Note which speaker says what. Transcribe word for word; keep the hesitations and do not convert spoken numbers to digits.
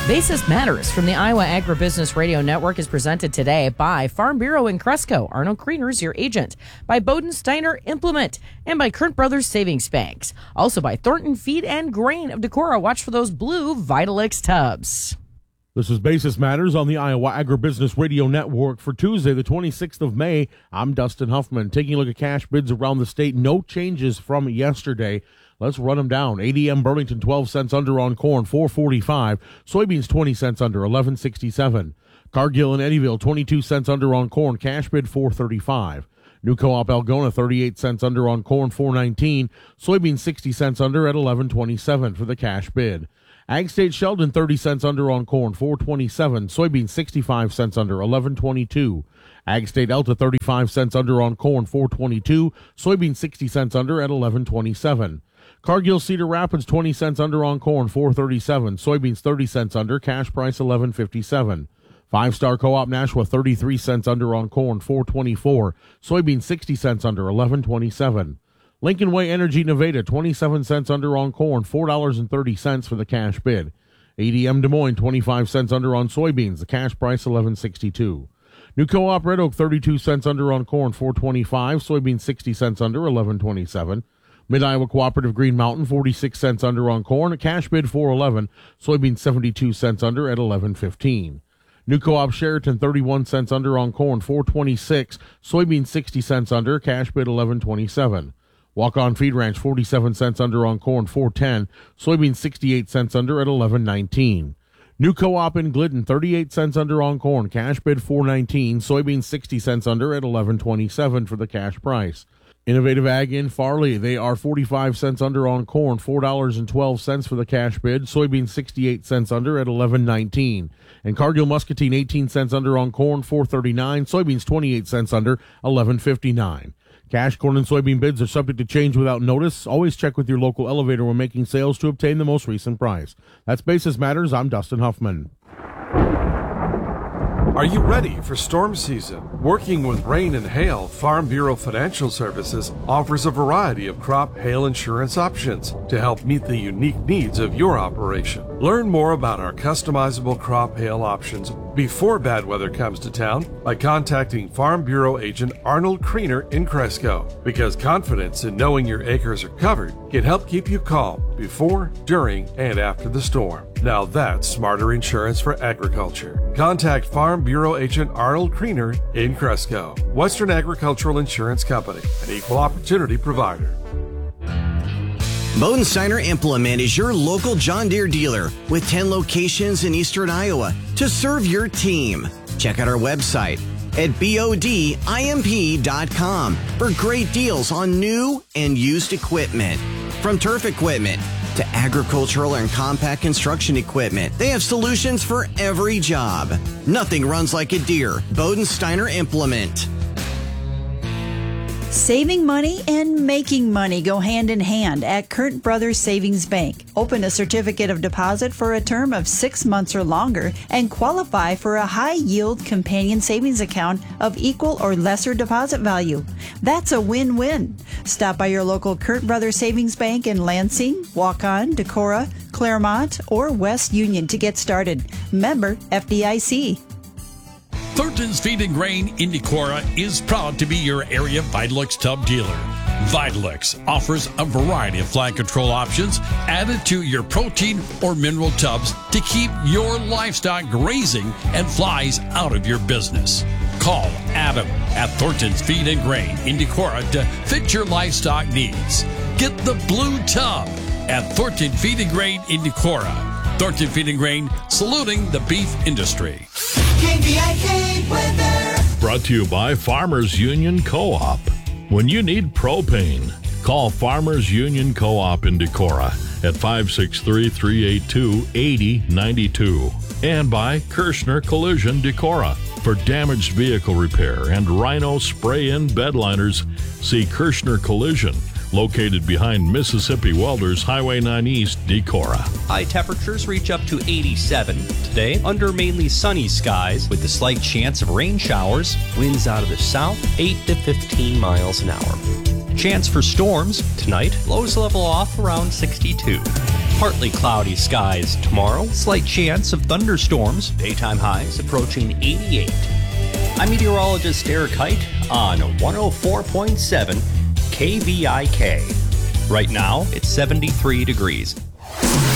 Speaker 1: Basis Matters from the Iowa Agribusiness Radio Network is presented today by Farm Bureau in Cresco. Arnold Kriener's your agent. By Bowden Steiner Implement. And by Kern Brothers Savings Banks. Also by Thornton Feed and Grain of Decorah. Watch for those blue Vitalix tubs.
Speaker 2: This is Basis Matters on the Iowa Agribusiness Radio Network for Tuesday, the twenty-sixth of May. I'm Dustin Huffman. Taking a look at cash bids around the state. No changes from yesterday. Let's run them down. A D M Burlington, twelve cents under on corn, four forty-five. Soybeans, twenty cents under, eleven sixty-seven. Cargill and Eddyville, twenty-two cents under on corn, cash bid, four thirty-five. New Co-op Algona, thirty-eight cents under on corn, four nineteen. Soybeans, sixty cents under at eleven twenty-seven for the cash bid. Ag State Sheldon, thirty cents under on corn, four twenty-seven. Soybeans, sixty-five cents under, eleven twenty-two. Ag State Elta, thirty-five cents under on corn, four twenty-two. Soybeans, sixty cents under at eleven twenty-seven. Cargill Cedar Rapids, twenty cents under on corn, four thirty-seven. Soybeans, thirty cents under, cash price eleven fifty-seven. Five Star Co-op Nashua, thirty-three cents under on corn, four twenty-four. Soybeans, sixty cents under, eleven twenty-seven. Lincoln Way Energy Nevada, twenty-seven cents under on corn, four dollars and thirty cents for the cash bid. A D M Des Moines, twenty-five cents under on soybeans, the cash price eleven sixty-two. New Co-op Red Oak, thirty-two cents under on corn, four twenty-five. Soybeans, sixty cents under, eleven twenty-seven. Mid-Iowa Cooperative Green Mountain, forty-six cents under on corn, a cash bid four eleven. Soybeans, seventy-two cents under at eleven fifteen. New Co-op Sheraton, thirty-one cents under on corn, four twenty-six. Soybeans, sixty cents under, cash bid eleven twenty-seven. Walk-On Feed Ranch, forty-seven cents under on corn, four ten. Soybeans, sixty-eight cents under at eleven nineteen. New Co-op in Glidden, thirty-eight cents under on corn, cash bid four nineteen. Soybeans, sixty cents under at eleven twenty-seven for the cash price. Innovative Ag in Farley, they are forty-five cents under on corn, four dollars and twelve cents for the cash bid. Soybeans, sixty-eight cents under at eleven nineteen. And Cargill Muscatine, eighteen cents under on corn, four thirty-nine. Soybeans, twenty-eight cents under, eleven fifty-nine. Cash, corn, and soybean bids are subject to change without notice. Always check with your local elevator when making sales to obtain the most recent price. That's Basis Matters. I'm Dustin Huffman.
Speaker 3: Are you ready for storm season? Working with rain and hail, Farm Bureau Financial Services offers a variety of crop hail insurance options to help meet the unique needs of your operation. Learn more about our customizable crop hail options before bad weather comes to town by contacting Farm Bureau agent Arnold Kriener in Cresco, because confidence in knowing your acres are covered can help keep you calm before, during, and after the storm. Now that's smarter insurance for agriculture. Contact Farm Bureau agent Arnold Kriener in Cresco. Western Agricultural Insurance Company, an equal opportunity provider.
Speaker 4: Bowden Steiner Implement is your local John Deere dealer with ten locations in eastern Iowa to serve your team. Check out our website at bodimp dot com for great deals on new and used equipment. From turf equipment to agricultural and compact construction equipment, they have solutions for every job. Nothing runs like a Deere. Bowden Steiner Implement.
Speaker 5: Saving money and making money go hand in hand at Kern Brothers Savings Bank. Open a certificate of deposit for a term of six months or longer and qualify for a high-yield companion savings account of equal or lesser deposit value. That's a win-win. Stop by your local Kern Brothers Savings Bank in Lansing, Waukon, Decorah, Claremont, or West Union to get started. Member F D I C.
Speaker 6: Thornton's Feed and Grain in Decorah is proud to be your area Vitalix tub dealer. Vitalix offers a variety of fly control options added to your protein or mineral tubs to keep your livestock grazing and flies out of your business. Call Adam at Thornton's Feed and Grain in Decorah to fit your livestock needs. Get the blue tub at Thornton Feed and Grain in Decorah. Thornton Feed and Grain, saluting the beef industry.
Speaker 7: K V I K weather.
Speaker 8: Brought to you by Farmers Union Co-op. When you need propane, call Farmers Union Co-op in Decorah at five six three, three eight two, eight zero nine two. And by Kirschner Collision Decorah. For damaged vehicle repair and Rhino spray-in bed liners, see Kirschner Collision, located behind Mississippi Welders Highway nine East, Decorah.
Speaker 9: High temperatures reach up to eighty-seven. Today, under mainly sunny skies with a slight chance of rain showers. Winds out of the south, eight to fifteen miles an hour. Chance for storms tonight, lows level off around sixty-two. Partly cloudy skies tomorrow. Slight chance of thunderstorms. Daytime highs approaching eighty-eight. I'm meteorologist Eric Height on one oh four point seven K V I K. Right now, it's seventy-three degrees.